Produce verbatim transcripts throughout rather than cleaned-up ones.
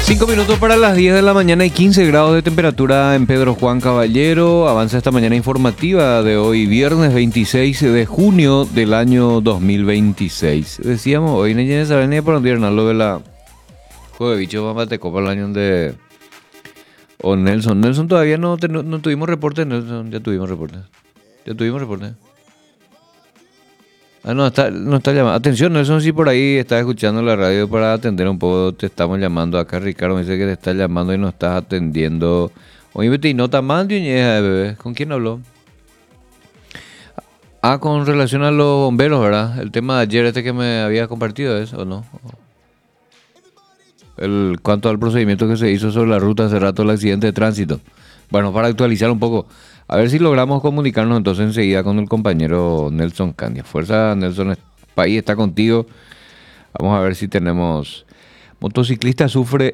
Cinco minutos para las diez de la mañana y quince grados de temperatura en Pedro Juan Caballero. Avanza esta mañana informativa de hoy, viernes veintiséis de junio del año dos mil veintiséis. Decíamos, hoy no tienes saber ni por dónde lo de la juego de bichos, mamá, te copa el año de... O Nelson. Nelson todavía no, no, no tuvimos reporte, Nelson, ya tuvimos reporte. Ya tuvimos reporte. Ah, no, está, no está llamando. Atención, Nelson, si por ahí estás escuchando la radio para atender un poco, te estamos llamando acá. Ricardo me dice que te está llamando y no estás atendiendo. Oye, vete y nota más de uñeja, bebé. ¿Con quién habló? Ah, con relación a los bomberos, ¿verdad? El tema de ayer este que me había compartido, ¿es o no? El cuanto al procedimiento que se hizo sobre la ruta hace rato del accidente de tránsito. Bueno, para actualizar un poco. A ver si logramos comunicarnos entonces enseguida con el compañero Nelson Candia. Fuerza, Nelson, el país está contigo. Vamos a ver si tenemos... Motociclista sufre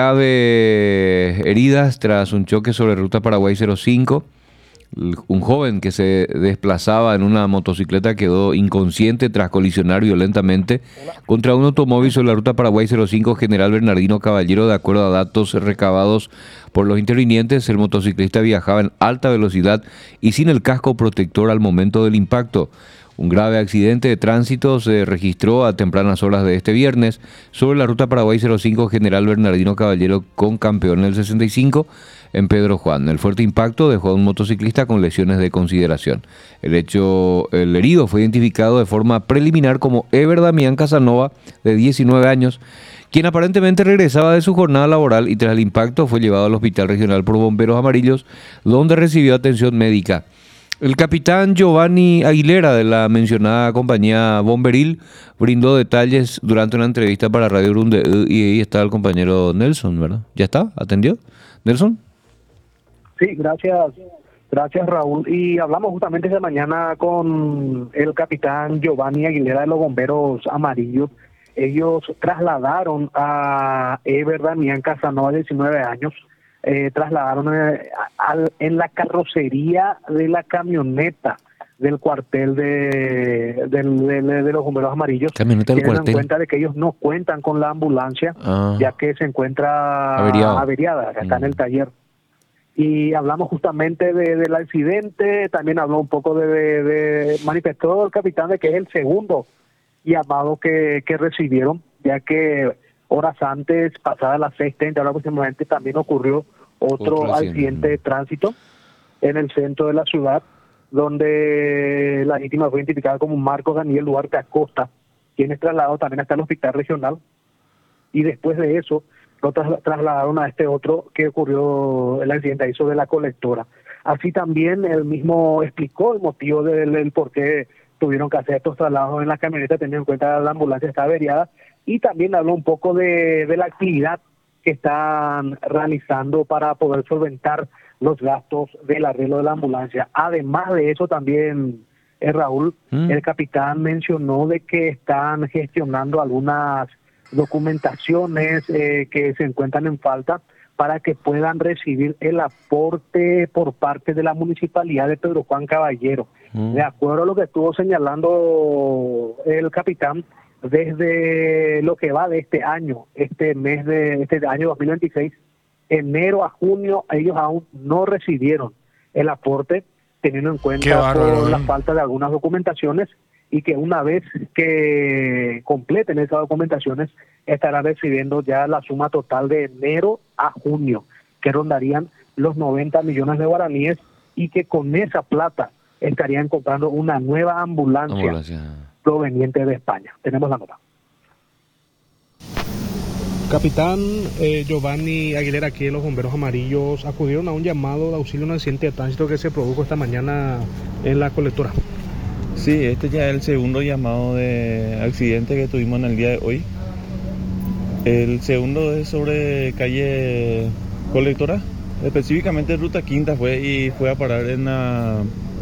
graves heridas tras un choque sobre ruta Paraguay cero cinco. Un joven que se desplazaba en una motocicleta quedó inconsciente tras colisionar violentamente contra un automóvil sobre la ruta Paraguay cero cinco General Bernardino Caballero. De acuerdo a datos recabados por los intervinientes, el motociclista viajaba en alta velocidad y sin el casco protector al momento del impacto. Un grave accidente de tránsito se registró a tempranas horas de este viernes sobre la ruta Paraguay cero cinco General Bernardino Caballero con Campeón en el sesenta y cinco en Pedro Juan. El fuerte impacto dejó a un motociclista con lesiones de consideración. El hecho, el herido fue identificado de forma preliminar como Ever Damián Casanova, de diecinueve años, quien aparentemente regresaba de su jornada laboral y tras el impacto fue llevado al Hospital Regional por Bomberos Amarillos, donde recibió atención médica. El capitán Giovanni Aguilera de la mencionada compañía bomberil brindó detalles durante una entrevista para Radio Runde y ahí está el compañero Nelson, ¿verdad? ¿Ya está? ¿Atendió? ¿Nelson? Sí, gracias. Gracias, Raúl. Y hablamos justamente esta mañana con el capitán Giovanni Aguilera de los Bomberos Amarillos. Ellos trasladaron a Ever Damián Casanova, de diecinueve años, eh, trasladaron eh, al, en la carrocería de la camioneta del cuartel de, de, de, de, de los Bomberos Amarillos. Camioneta del Tienen cuartel. en cuenta de que ellos no cuentan con la ambulancia, ah. ya que se encuentra Averiado. averiada, está Mm. en el taller. Y hablamos justamente de, del accidente, también habló un poco de, de, de, manifestó el capitán de que es el segundo llamado que, que recibieron, ya que horas antes, pasadas las seis treinta, ahora aproximadamente, también ocurrió otro, Otro accidente. accidente de tránsito en el centro de la ciudad, donde la víctima fue identificada como Marcos Daniel Duarte Acosta, quien es trasladado también hasta el hospital regional, y después de eso lo tras- trasladaron a este otro que ocurrió el accidente ahí sobre la colectora. Así también él mismo explicó el motivo del, del por qué tuvieron que hacer estos traslados en la camioneta, teniendo en cuenta que la ambulancia está averiada, y también habló un poco de, de la actividad que están realizando para poder solventar los gastos del arreglo de la ambulancia. Además de eso también, eh, Raúl, ¿Mm? el capitán mencionó de que están gestionando algunas documentaciones eh, que se encuentran en falta para que puedan recibir el aporte por parte de la municipalidad de Pedro Juan Caballero. Mm. De acuerdo a lo que estuvo señalando el capitán, desde lo que va de este año, este mes de este año dos mil veintiséis, enero a junio, ellos aún no recibieron el aporte, teniendo en Qué cuenta bárbaro, por ¿eh? la falta de algunas documentaciones, y que una vez que completen esas documentaciones estarán recibiendo ya la suma total de enero a junio, que rondarían los noventa millones de guaraníes, y que con esa plata estarían comprando una nueva ambulancia, Ambulancia. proveniente de España. Tenemos la nota. Capitán eh, Giovanni Aguilera, aquí de los Bomberos Amarillos, acudieron a un llamado de auxilio a un accidente de tránsito que se produjo esta mañana en la colectora. Sí, este ya es el segundo llamado de accidente que tuvimos en el día de hoy. El segundo es sobre calle Colectora, específicamente Ruta Quinta fue y fue a parar en, la,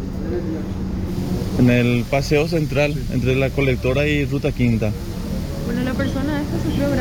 en el paseo central entre la Colectora y Ruta Quinta. Bueno, la persona esta sufrió